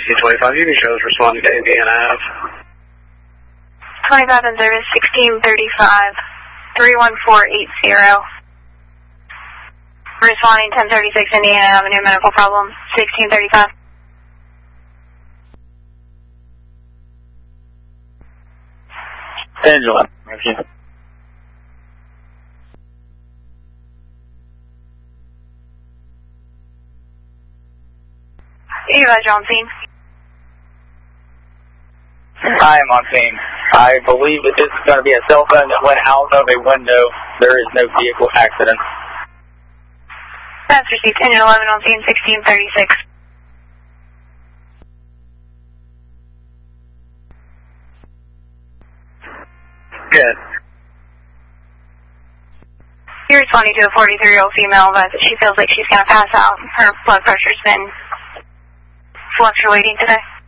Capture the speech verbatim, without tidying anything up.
sixteen twenty-five, you can show us responding to Indiana Ave. twenty-five in service, sixteen thirty-five, three one four eight zero. Responding ten thirty-six Indiana Avenue, medical problem, sixteen thirty-five. Angela, thank you. You guys are on scene. I am on scene. I believe that this is going to be a cell phone that went out of a window. There is no vehicle accident. That's received. Engine eleven on scene, sixteen thirty-six. Good. You're responding to a forty-three-year-old female that she feels like she's going to pass out. Her blood pressure's been fluctuating today.